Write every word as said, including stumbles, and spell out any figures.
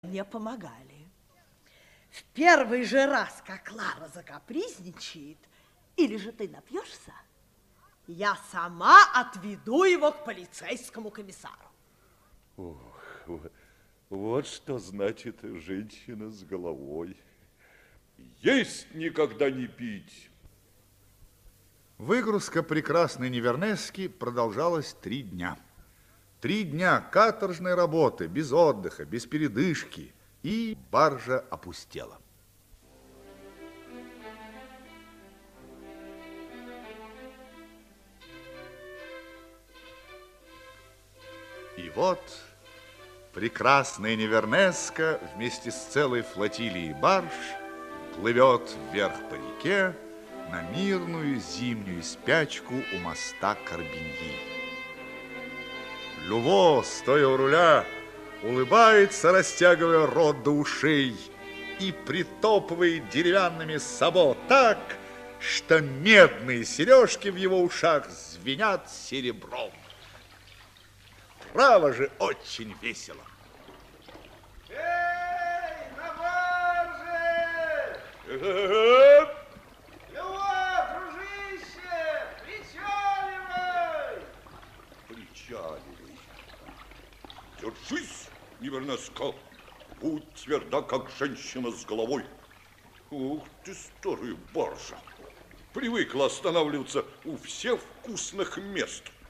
мне помогали. В первый же раз, как Клара закапризничает, или же ты напьешься, я сама отведу его к полицейскому комиссару. Ох, вот, вот что значит женщина с головой. Есть никогда не пить. Выгрузка прекрасной Невернески продолжалась три дня. Три дня каторжной работы, без отдыха, без передышки, и баржа опустела. И вот прекрасная Невернеска вместе с целой флотилией барж плывет вверх по реке на мирную зимнюю спячку у моста Корбиньи. Люво, стоя у руля, улыбается, растягивая рот до ушей, и притопывает деревянными сабо так, что медные сережки в его ушах звенят серебром. Право же, очень весело. Эй, на барже! Люво, дружище, причаливай! Причаливай. Держись, Невернеска. Будь тверда, как женщина с головой. Ух ты, старая баржа. Привыкла останавливаться у всех вкусных мест.